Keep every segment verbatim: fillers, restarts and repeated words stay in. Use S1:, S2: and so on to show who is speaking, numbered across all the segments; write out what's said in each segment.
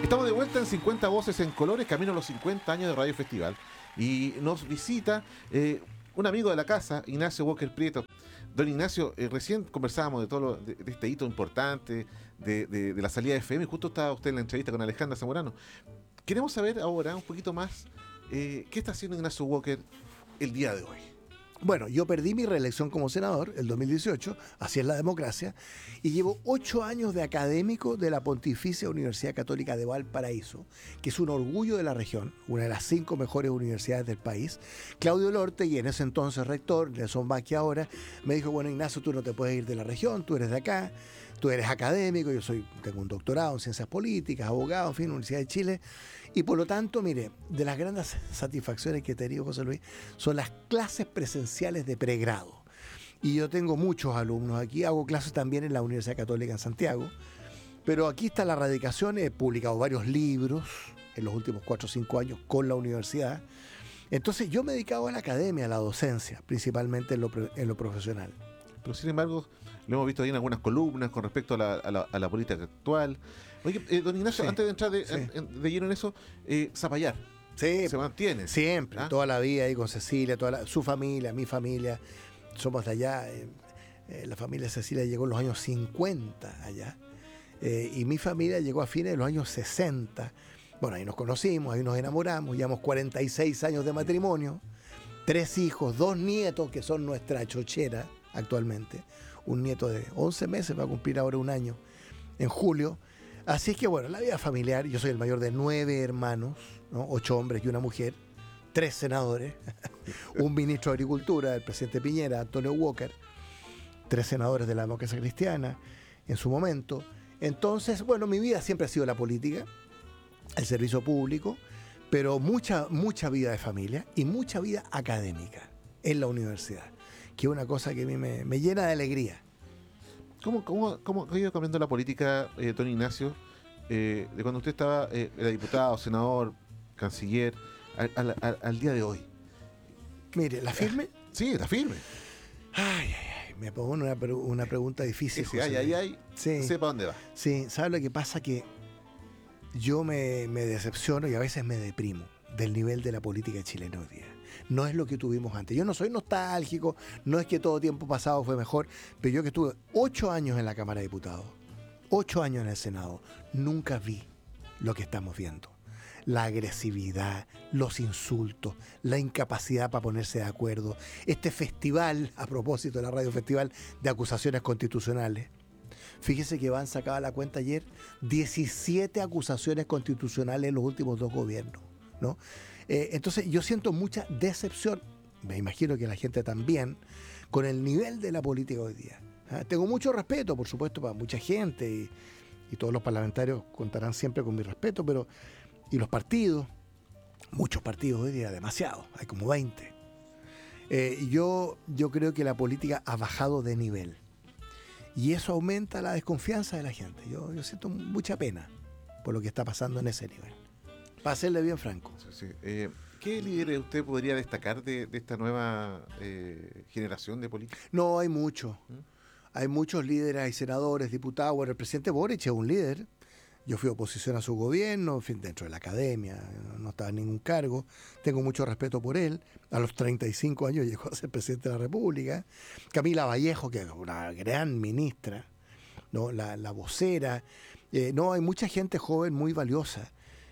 S1: Estamos de vuelta en cincuenta Voces en Colores, camino a los cincuenta años de Radio Festival. Y nos visita eh, un amigo de la casa, Ignacio Walker Prieto. Don Ignacio, eh, recién conversábamos de todo lo, de, de este hito importante, de, de, de la salida de F M, y justo estaba usted en la entrevista con Alejandra Zamorano. Queremos saber ahora un poquito más eh, qué está haciendo Ignacio Walker el día de hoy.
S2: Bueno, yo perdí mi reelección como senador el dos mil dieciocho, así es la democracia, y llevo ocho años de académico de la Pontificia Universidad Católica de Valparaíso, que es un orgullo de la región, una de las cinco mejores universidades del país. Claudio Lorte, y en ese entonces rector, Nelson Vázquez ahora, me dijo, bueno, Ignacio, tú no te puedes ir de la región, tú eres de acá, tú eres académico, yo soy, tengo un doctorado en ciencias políticas, abogado, en fin, Universidad de Chile, y por lo tanto, mire, de las grandes satisfacciones que he tenido, José Luis, son las clases presenciales de pregrado. Y yo tengo muchos alumnos aquí, hago clases también en la Universidad Católica en Santiago, pero aquí está la radicación, he publicado varios libros en los últimos cuatro o cinco años con la universidad. Entonces yo me he dedicado a la academia, a la docencia, principalmente en lo, en lo profesional.
S1: Pero sin embargo, lo hemos visto ahí en algunas columnas con respecto a la, a la, a la política actual. Oye, eh, don Ignacio,
S2: Sí,
S1: antes de entrar de,
S2: sí.
S1: en, en, de lleno en eso, eh, Zapallar,
S2: Sí,
S1: se mantiene.
S2: siempre,
S1: ¿Ah?
S2: toda la vida ahí con Cecilia, toda la, su familia, mi familia, somos de allá. Eh, eh, la familia de Cecilia llegó en los años cincuenta allá, eh, y mi familia llegó a fines de los años sesenta. Bueno, ahí nos conocimos, ahí nos enamoramos, llevamos cuarenta y seis años de matrimonio, tres hijos, dos nietos que son nuestra chochera actualmente. Un nieto de once meses va a cumplir ahora un año en julio. Así que bueno, la vida familiar, yo soy el mayor de nueve hermanos, ¿no? Ocho hombres y una mujer, tres senadores, un ministro de Agricultura, el presidente Piñera, Antonio Walker, tres senadores de la democracia cristiana en su momento. Entonces, bueno, mi vida siempre ha sido la política, el servicio público, pero mucha, mucha vida de familia y mucha vida académica en la universidad, que es una cosa que a mí me, me llena de alegría.
S1: ¿Cómo, cómo, cómo ha ido cambiando la política, eh, don Ignacio, eh, de cuando usted estaba, eh, era diputado, senador, canciller, al, al, al, al día de hoy?
S2: Mire, ¿la firme?
S1: Sí, está firme.
S2: Ay, ay, ay, me pongo una, una pregunta difícil.
S1: Ese ay, ay, ay,
S2: sí.
S1: no sé para dónde va.
S2: Sí, ¿sabe lo que pasa? Que yo me, me decepciono y a veces me deprimo del nivel de la política chilena hoy día. No es lo que tuvimos antes. Yo no soy nostálgico, no es que todo tiempo pasado fue mejor, pero yo que estuve ocho años en la Cámara de Diputados, ocho años en el Senado, nunca vi lo que estamos viendo. La agresividad, los insultos, la incapacidad para ponerse de acuerdo, este festival, a propósito de la Radio Festival, de acusaciones constitucionales. Fíjese que van sacada la cuenta ayer, diecisiete acusaciones constitucionales en los últimos dos gobiernos, ¿no? Eh, entonces yo siento mucha decepción, me imagino que la gente también, con el nivel de la política hoy día. ¿Ah? Tengo mucho respeto, por supuesto, para mucha gente, y, y todos los parlamentarios contarán siempre con mi respeto, pero y los partidos, muchos partidos hoy día, demasiados, hay como veinte. Eh, yo, yo creo que la política ha bajado de nivel. Y eso aumenta la desconfianza de la gente. Yo, yo siento mucha pena por lo que está pasando en ese nivel. Para serle bien franco.
S1: Sí, sí. Eh, ¿Qué líderes usted podría destacar de, de esta nueva eh, generación de políticos?
S2: No, hay muchos.
S1: ¿Mm?
S2: Hay muchos líderes, hay senadores, diputados. Bueno, el presidente Boric es un líder. Yo fui oposición a su gobierno, en fin, dentro de la academia, no estaba en ningún cargo. Tengo mucho respeto por él. A los treinta y cinco años llegó a ser presidente de la República. Camila Vallejo, que es una gran ministra, ¿no? la, la vocera. Eh, no, hay mucha gente joven muy valiosa.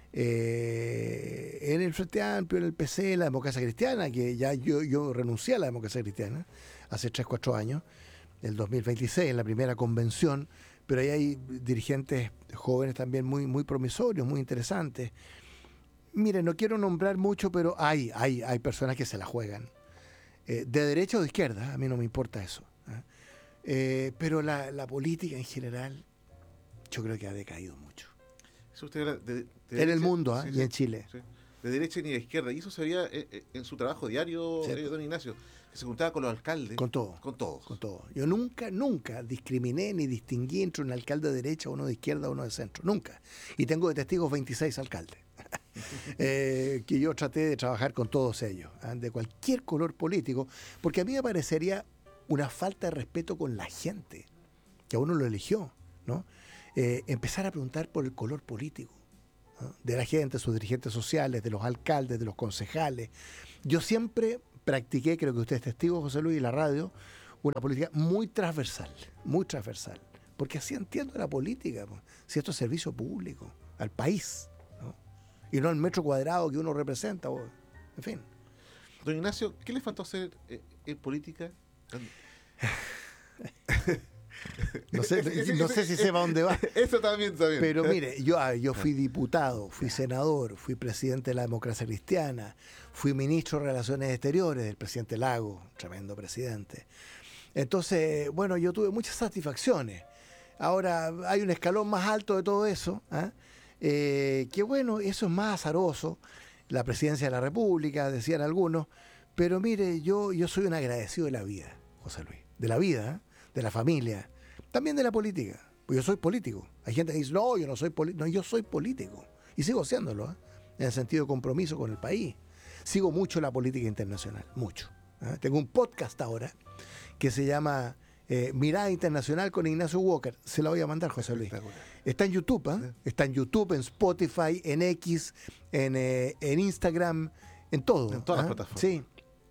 S2: Eh, en el Frente Amplio, en el P C, la democracia cristiana, que ya yo, yo renuncié a la democracia cristiana hace tres, cuatro años, el dos mil veintiséis, en la primera convención, pero ahí hay dirigentes jóvenes también muy, muy promisorios, muy interesantes. Miren, no quiero nombrar mucho, pero hay, hay, hay personas que se la juegan. Eh, de derecha o de izquierda, a mí no me importa eso. ¿eh? Eh, pero la, la política en general, yo creo que ha decaído mucho.
S1: Eso usted era de, de
S2: en
S1: derecha,
S2: el mundo ¿eh?
S1: sí,
S2: y
S1: sí,
S2: en Chile.
S1: Sí. De derecha ni de izquierda. Y eso sería eh, en su trabajo diario,
S2: Sí.
S1: eh, don Ignacio, que se juntaba con los alcaldes.
S2: Con todos.
S1: Con todos.
S2: Con todo. Yo nunca, nunca discriminé ni distinguí entre un alcalde de derecha, uno de izquierda, uno de centro. Nunca. Y tengo de testigos veintiséis alcaldes. eh, que yo traté de trabajar con todos ellos, ¿eh? de cualquier color político, porque a mí me parecería una falta de respeto con la gente, que a uno lo eligió, ¿no? Eh, empezar a preguntar por el color político. ¿no? De la gente, sus dirigentes sociales, de los alcaldes, de los concejales. Yo siempre practiqué, creo que usted es testigo, José Luis, y la radio, una política muy transversal, muy transversal. Porque así entiendo la política, pues, si esto es servicio público, al país, ¿no? Y no al metro cuadrado que uno representa, pues, en fin.
S1: Don Ignacio, ¿qué le faltó hacer eh, en política?
S2: No sé, no sé si sepa dónde va.
S1: Eso también, también.
S2: Pero mire, yo, yo fui diputado, fui senador, fui presidente de la Democracia Cristiana, fui ministro de Relaciones Exteriores del presidente Lago, tremendo presidente. Entonces, bueno, yo tuve muchas satisfacciones. Ahora hay un escalón más alto de todo eso, ¿eh? Eh, que bueno, eso es más azaroso, la presidencia de la República, decían algunos, pero mire, yo, yo soy un agradecido de la vida, José Luis, de la vida, ¿eh? De la familia, también de la política, pues yo soy político. Hay gente que dice, no, yo no soy político, no, yo soy político, y sigo siéndolo, ¿eh? En el sentido de compromiso con el país. Sigo mucho la política internacional, mucho. ¿eh? Tengo un podcast ahora que se llama... Eh, Mirada Internacional con Ignacio Walker. Se la voy a mandar, José Luis. Está en YouTube, ¿eh? Sí. Está en YouTube, en Spotify, en X, en, eh, en Instagram, en todo.
S1: En todas
S2: ¿eh?
S1: las plataformas.
S2: Sí.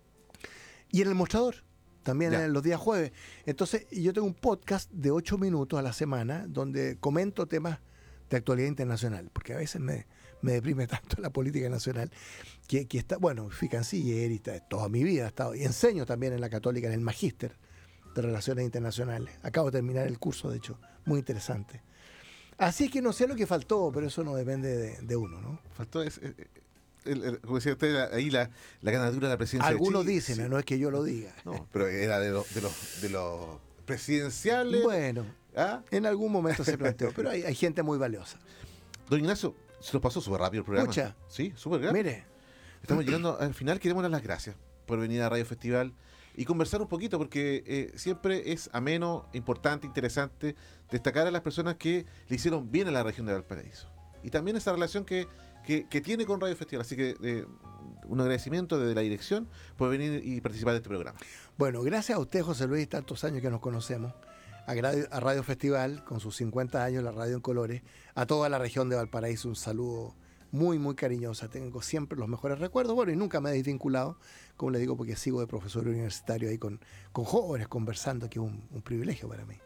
S2: Y en el mostrador, también
S1: ya.
S2: En los días jueves. Entonces, yo tengo un podcast de ocho minutos a la semana donde comento temas de actualidad internacional, porque a veces me, me deprime tanto la política nacional, que, que está, bueno, fui canciller y está, toda mi vida he estado, y enseño también en la Católica, en el Magíster de Relaciones Internacionales. Acabo de terminar el curso, de hecho, muy interesante. Así es que no sé lo que faltó, pero eso no depende de, de uno, ¿no?
S1: Faltó, es, el, el, el, como decía usted, ahí la, la ganatura de la presidencia.
S2: Algunos
S1: de Chile,
S2: dicen,
S1: sí.
S2: No es que yo lo diga.
S1: No, pero era de los de los de los presidenciales.
S2: Bueno,
S1: ¿ah?
S2: En algún momento se planteó, pero hay, hay gente muy valiosa.
S1: Don Ignacio, se nos pasó súper rápido el programa.
S2: Mucha.
S1: Sí, súper grande.
S2: Mire.
S1: Estamos llegando al final, queremos dar las gracias por venir a Radio Festival y conversar un poquito, porque eh, siempre es ameno, importante, interesante destacar a las personas que le hicieron bien a la región de Valparaíso. Y también esa relación que, que, que tiene con Radio Festival. Así que eh, un agradecimiento desde la dirección por venir y participar de este programa.
S2: Bueno, gracias a usted, José Luis, tantos años que nos conocemos, a Radio, a Radio Festival, con sus cincuenta años, la radio en colores, a toda la región de Valparaíso, un saludo muy, muy cariñosa. Tengo siempre los mejores recuerdos. Bueno, y nunca me he desvinculado, como le digo, porque sigo de profesor universitario ahí con, con jóvenes conversando, que es un, un privilegio para mí.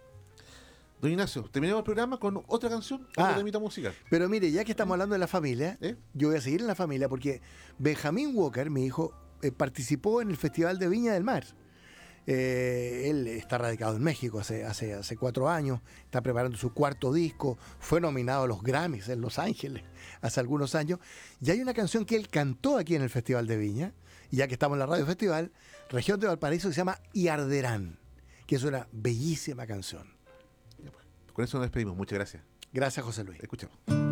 S1: Don Ignacio, terminamos el programa con otra canción,
S2: Ah,
S1: otra temita musical.
S2: Pero mire, ya que estamos hablando de la familia,
S1: ¿Eh?
S2: yo voy a seguir en la familia, porque Benjamín Walker, mi hijo, eh, participó en el Festival de Viña del Mar. Eh, él está radicado en México hace, hace, hace cuatro años, está preparando su cuarto disco, fue nominado a los Grammys en Los Ángeles hace algunos años, y hay una canción que él cantó aquí en el Festival de Viña, y ya que estamos en la Radio Festival, región de Valparaíso, que se llama Y Arderán, que es una bellísima canción.
S1: Con eso nos despedimos. Muchas gracias.
S2: Gracias, José Luis.
S1: Escuchamos.